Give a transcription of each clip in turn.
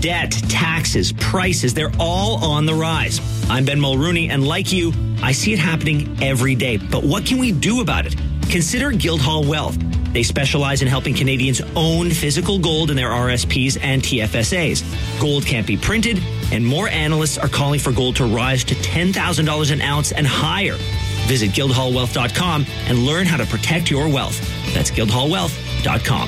Debt, taxes, prices, they're all on the rise. I'm Ben Mulrooney, and like you, I see it happening every day. But what can we do about it? Consider Guildhall Wealth. They specialize in helping Canadians own physical gold in their RSPs and TFSAs. Gold can't be printed, and more analysts are calling for gold to rise to $10,000 an ounce and higher. Visit guildhallwealth.com and learn how to protect your wealth. That's guildhallwealth.com.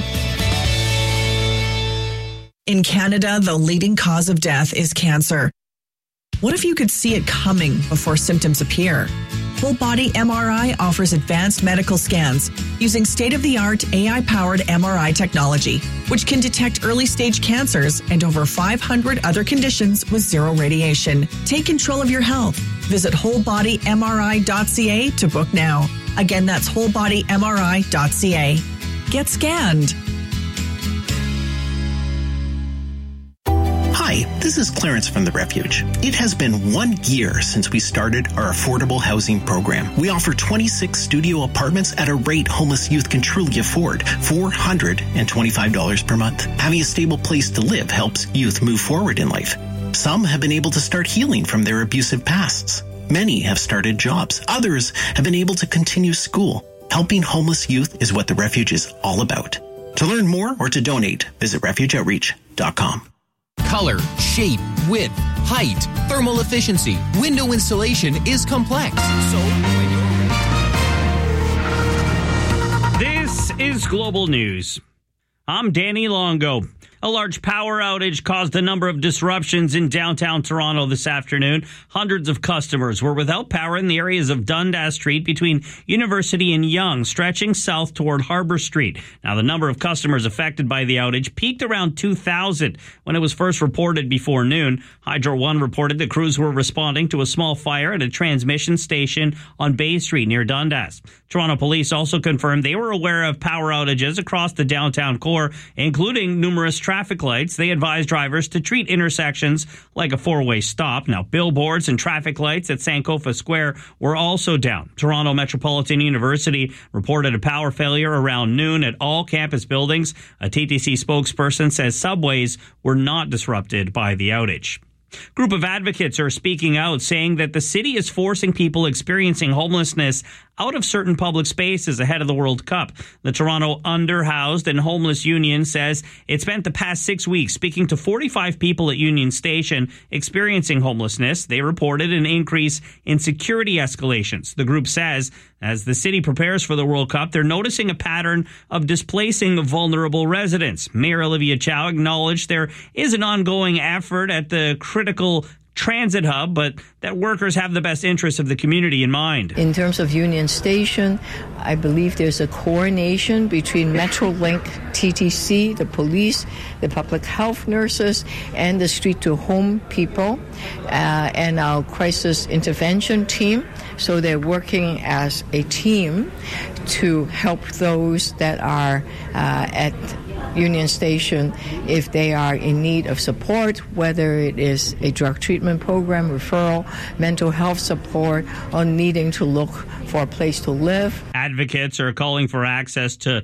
In Canada, the leading cause of death is cancer. What if you could see it coming before symptoms appear? Whole Body MRI offers advanced medical scans using state-of-the-art AI-powered MRI technology, which can detect early-stage cancers and over 500 other conditions with zero radiation. Take control of your health. Visit wholebodymri.ca to book now. Again, that's wholebodymri.ca. Get scanned. Hi, this is Clarence from The Refuge. It has been 1 year since we started our affordable housing program. We offer 26 studio apartments at a rate homeless youth can truly afford, $425 per month. Having a stable place to live helps youth move forward in life. Some have been able to start healing from their abusive pasts. Many have started jobs. Others have been able to continue school. Helping homeless youth is what The Refuge is all about. To learn more or to donate, visit refugeoutreach.com. Color, shape, width, height, thermal efficiency, window installation is complex. So when This is Global News. I'm Danny Longo. A large power outage caused a number of disruptions in downtown Toronto this afternoon. Hundreds of customers were without power in the areas of Dundas Street between University and Yonge, stretching south toward Harbour Street. Now, the number of customers affected by the outage peaked around 2,000 when it was first reported before noon. Hydro One reported the crews were responding to a small fire at a transmission station on Bay Street near Dundas. Toronto police also confirmed they were aware of power outages across the downtown core, including numerous traffic lights. They advised drivers to treat intersections like a four-way stop. Now, billboards and traffic lights at Sankofa Square were also down. Toronto Metropolitan University reported a power failure around noon at all campus buildings. A TTC spokesperson says subways were not disrupted by the outage. Group of advocates are speaking out, saying that the city is forcing people experiencing homelessness out of certain public spaces ahead of the World Cup. The Toronto Underhoused and Homeless Union says it spent the past 6 weeks speaking to 45 people at Union Station experiencing homelessness. They reported an increase in security escalations. The group says as the city prepares for the World Cup, they're noticing a pattern of displacing vulnerable residents. Mayor Olivia Chow acknowledged there is an ongoing effort at the critical transit hub, but that workers have the best interests of the community in mind. In terms of Union Station, I believe there's a coordination between Metrolink, TTC, the police, the public health nurses, and the street-to-home people, and our crisis intervention team. So they're working as a team to help those that are at Union Station if they are in need of support, whether it is a drug treatment program, referral, mental health support, or needing to look for a place to live. Advocates are calling for access to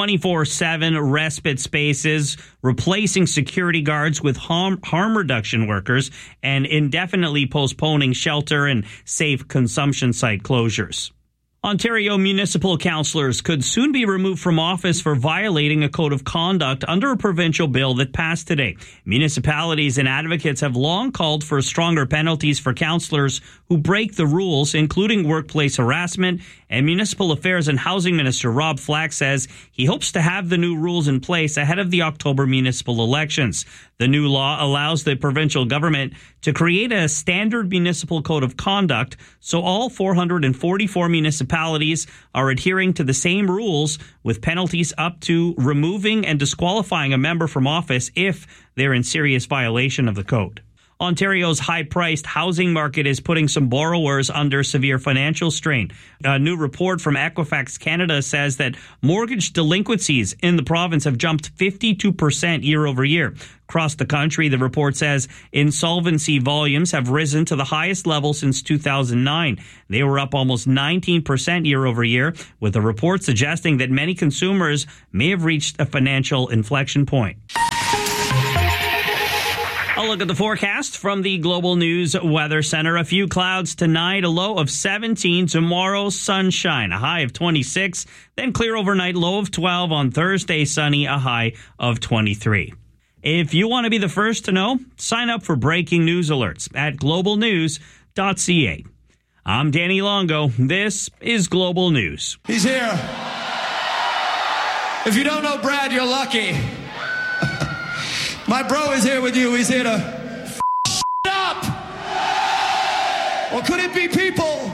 24/7 respite spaces, replacing security guards with harm reduction workers, and indefinitely postponing shelter and safe consumption site closures. Ontario municipal councillors could soon be removed from office for violating a code of conduct under a provincial bill that passed today. Municipalities and advocates have long called for stronger penalties for councillors who break the rules, including workplace harassment. And Municipal Affairs and Housing Minister Rob Flack says he hopes to have the new rules in place ahead of the October municipal elections. The new law allows the provincial government to create a standard municipal code of conduct, so all 444 municipalities are adhering to the same rules, with penalties up to removing and disqualifying a member from office if they're in serious violation of the code. Ontario's high-priced housing market is putting some borrowers under severe financial strain. A new report from Equifax Canada says that mortgage delinquencies in the province have jumped 52% year over year. Across the country, the report says insolvency volumes have risen to the highest level since 2009. They were up almost 19% year over year, with the report suggesting that many consumers may have reached a financial inflection point. A look at the forecast from the Global News Weather Center. A few clouds tonight, a low of 17. Tomorrow, sunshine, a high of 26. Then clear overnight, low of 12. On Thursday, sunny, a high of 23. If you want to be the first to know, sign up for breaking news alerts at globalnews.ca. I'm Danny Longo. This is Global News. He's here. If you don't know Brad, you're lucky. My bro is here with you. He's here to up. Or could it be people